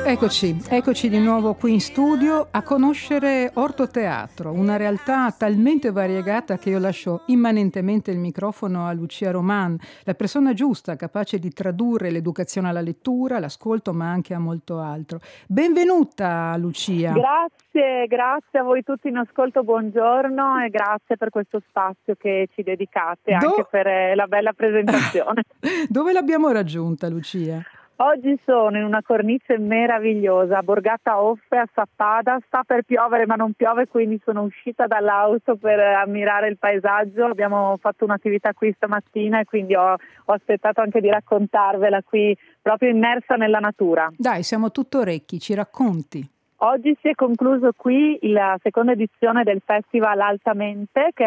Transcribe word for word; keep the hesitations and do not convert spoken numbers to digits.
Eccoci, eccoci di nuovo qui in studio a conoscere Ortoteatro, una realtà talmente variegata che io lascio immanentemente il microfono a Lucia Roman, la persona giusta, capace di tradurre l'educazione alla lettura, l'ascolto, ma anche a molto altro. Benvenuta Lucia. Grazie, grazie a voi tutti in ascolto, buongiorno e grazie per questo spazio che ci dedicate, Do- anche per eh, la bella presentazione. Dove l'abbiamo raggiunta Lucia? Oggi sono in una cornice meravigliosa, a Borgata Offe, a Sappada. Sta per piovere ma non piove, quindi sono uscita dall'auto per ammirare il paesaggio. Abbiamo fatto un'attività qui stamattina e quindi ho, ho aspettato anche di raccontarvela qui, proprio immersa nella natura. Dai, siamo tutto orecchi, ci racconti. Oggi si è concluso qui la seconda edizione del Festival Altamente, che